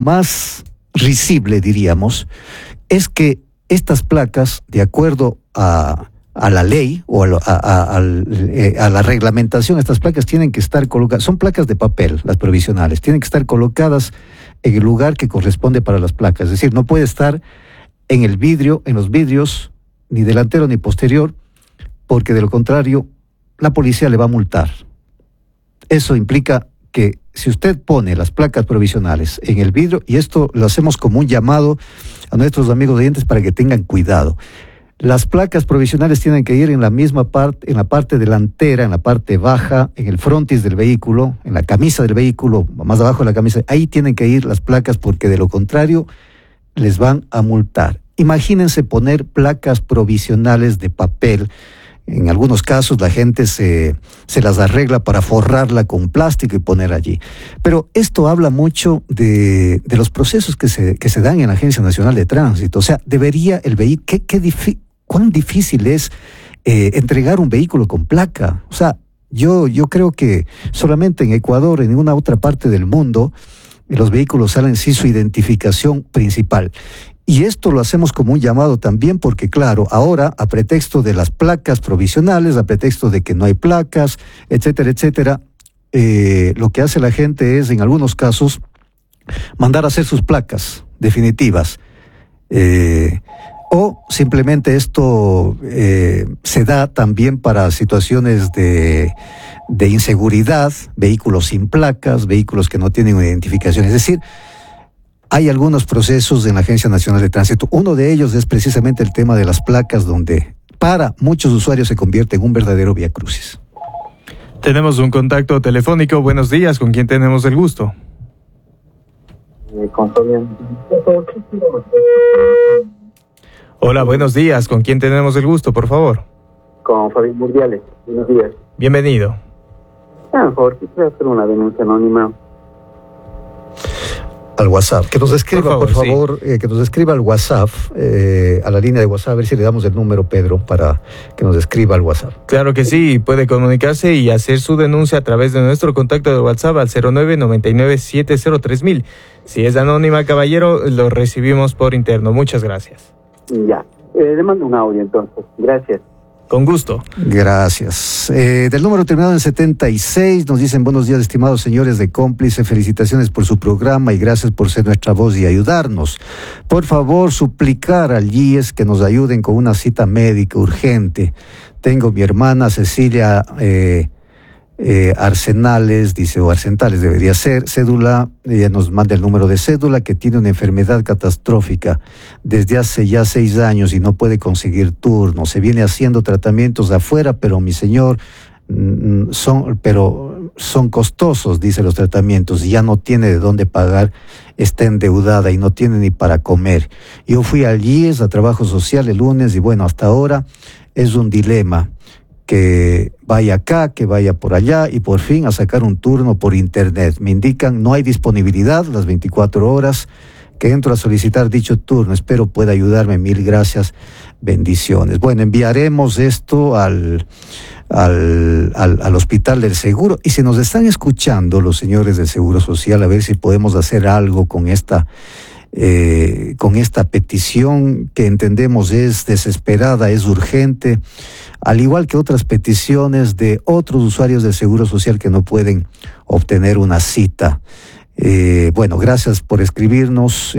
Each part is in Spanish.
más risible, diríamos, es que estas placas, de acuerdo a la ley o a la reglamentación, estas placas tienen que estar colocadas, son placas de papel, las provisionales, tienen que estar colocadas en el lugar que corresponde para las placas, es decir, no puede estar en el vidrio, en los vidrios, ni delantero ni posterior, porque de lo contrario, la policía le va a multar. Eso implica que si usted pone las placas provisionales en el vidrio, y esto lo hacemos como un llamado a nuestros amigos oyentes para que tengan cuidado, las placas provisionales tienen que ir en la misma parte, en la parte delantera, en la parte baja, en el frontis del vehículo, en la camisa del vehículo, más abajo de la camisa, ahí tienen que ir las placas porque de lo contrario les van a multar. Imagínense poner placas provisionales de papel. En algunos casos la gente se las arregla para forrarla con plástico y poner allí. Pero esto habla mucho de los procesos que se dan en la Agencia Nacional de Tránsito. O sea, debería el vehículo, ¿cuán difícil es entregar un vehículo con placa? O sea, yo creo que solamente en Ecuador, en ninguna otra parte del mundo, los vehículos salen sin su identificación principal. Y esto lo hacemos como un llamado también porque, claro, ahora, a pretexto de las placas provisionales, a pretexto de que no hay placas, etcétera, etcétera, lo que hace la gente es, en algunos casos, mandar a hacer sus placas definitivas. O simplemente esto se da también para situaciones de inseguridad, vehículos sin placas, vehículos que no tienen una identificación. Es decir, hay algunos procesos en la Agencia Nacional de Tránsito. Uno de ellos es precisamente el tema de las placas, donde para muchos usuarios se convierte en un verdadero viacrucis. Tenemos un contacto telefónico. Buenos días, ¿con quién tenemos el gusto? Con Fabián. Hola, buenos días, ¿con quién tenemos el gusto, por favor? Con Fabián Murdiales. Buenos días. Bienvenido. Por favor, quisiera hacer una denuncia anónima. Al WhatsApp, que nos escriba, por favor, sí. Que nos escriba al WhatsApp, a la línea de WhatsApp, a ver si le damos el número, Pedro, para que nos escriba al WhatsApp. Claro que sí, puede comunicarse y hacer su denuncia a través de nuestro contacto de WhatsApp al 0999703000. Si es anónima, caballero, lo recibimos por interno. Muchas gracias. Ya, le mando un audio entonces. Gracias. Con gusto. Gracias. Del número terminado en 76, nos dicen: buenos días, estimados señores de Cómplice, felicitaciones por su programa y gracias por ser nuestra voz y ayudarnos. Por favor, suplicar al GIES que nos ayuden con una cita médica urgente. Tengo mi hermana Cecilia Arsenales, dice, o Arcentales debería ser, cédula, ella nos manda el número de cédula, que tiene una enfermedad catastrófica desde hace ya 6 años y no puede conseguir turno, se viene haciendo tratamientos afuera, pero mi señor, son costosos, dice, los tratamientos, y ya no tiene de dónde pagar, está endeudada y no tiene ni para comer. Yo fui al IES, a Trabajo Social, el lunes, y bueno, hasta ahora es un dilema, que vaya acá, que vaya por allá y por fin a sacar un turno por internet. Me indican no hay disponibilidad las 24 horas, que entro a solicitar dicho turno. Espero pueda ayudarme. Mil gracias. Bendiciones. Bueno, enviaremos esto al Hospital del Seguro. Y si nos están escuchando los señores del Seguro Social, a ver si podemos hacer algo con esta petición que entendemos es desesperada, es urgente, al igual que otras peticiones de otros usuarios del Seguro Social que no pueden obtener una cita. Bueno, gracias por escribirnos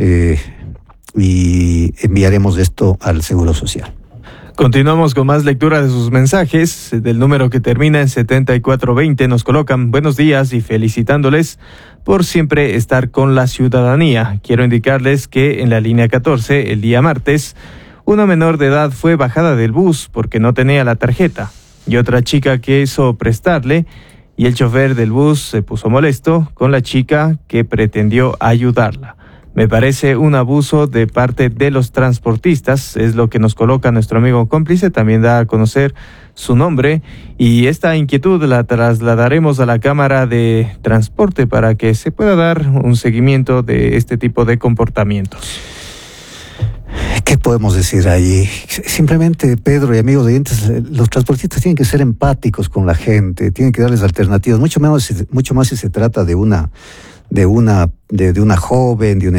y enviaremos esto al Seguro Social. Continuamos con más lectura de sus mensajes. Del número que termina en 7420 nos colocan: buenos días y felicitándoles por siempre estar con la ciudadanía. Quiero indicarles que en la línea 14, el día martes, una menor de edad fue bajada del bus porque no tenía la tarjeta y otra chica quiso prestarle y el chofer del bus se puso molesto con la chica que pretendió ayudarla. Me parece un abuso de parte de los transportistas, es lo que nos coloca nuestro amigo Cómplice, también da a conocer su nombre y esta inquietud la trasladaremos a la Cámara de Transporte para que se pueda dar un seguimiento de este tipo de comportamientos. ¿Qué podemos decir ahí? Simplemente, Pedro y amigos oyentes, los transportistas tienen que ser empáticos con la gente, tienen que darles alternativas, mucho más si se trata de una joven, de una